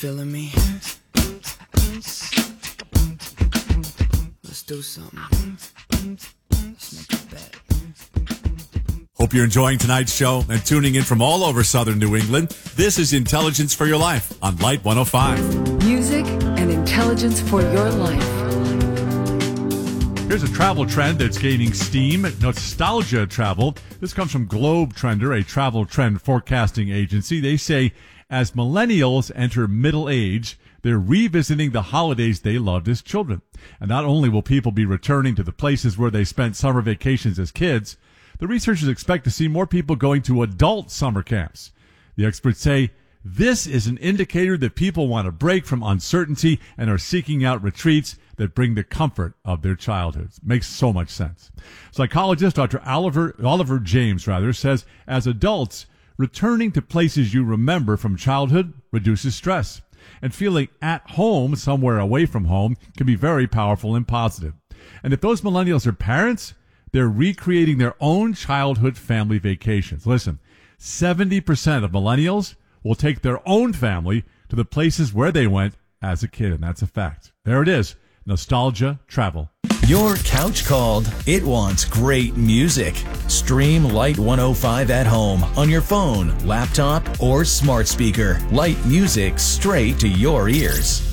feeling me? Let's do something. Let's make a bet. Hope you're enjoying tonight's show and tuning in from all over southern New England. This is Intelligence for Your Life on Light 105. Music and intelligence for your life. Here's a travel trend that's gaining steam, nostalgia travel. This comes from Globe Trender, a travel trend forecasting agency. They say as millennials enter middle age, they're revisiting the holidays they loved as children. And not only will people be returning to the places where they spent summer vacations as kids, the researchers expect to see more people going to adult summer camps. The experts say this is an indicator that people want a break from uncertainty and are seeking out retreats that bring the comfort of their childhoods. Makes so much sense. Psychologist Dr. Oliver James says, as adults, returning to places you remember from childhood reduces stress. And feeling at home, somewhere away from home, can be very powerful and positive. And if those millennials are parents, they're recreating their own childhood family vacations. Listen, 70% of millennials will take their own family to the places where they went as a kid, and that's a fact. There it is. Nostalgia travel. Your couch called. It wants great music. Stream Light 105 at home on your phone, laptop, or smart speaker. Light music straight to your ears.